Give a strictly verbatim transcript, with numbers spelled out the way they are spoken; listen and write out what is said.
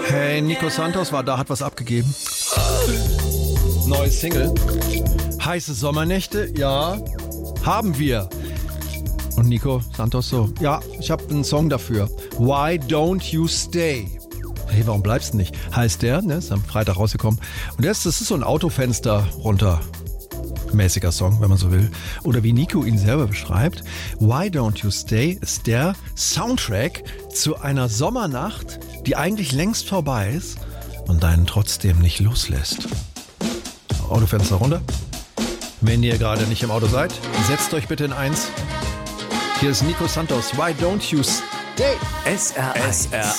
Hey, Nico Santos war da, hat was abgegeben. Neue Single. Heiße Sommernächte, ja, haben wir. Und Nico Santos so, ja, ich habe einen Song dafür. Why Don't You Stay? Hey, warum bleibst du nicht? Heißt der, ne, ist am Freitag rausgekommen. Und das, das ist so ein Autofenster runter. Mäßiger Song, wenn man so will. Oder wie Nico ihn selber beschreibt, Why Don't You Stay ist der Soundtrack zu einer Sommernacht, die eigentlich längst vorbei ist und einen trotzdem nicht loslässt. Autofenster runter. Wenn ihr gerade nicht im Auto seid, setzt euch bitte in eins. Hier ist Nico Santos, Why Don't You Stay? S R eins.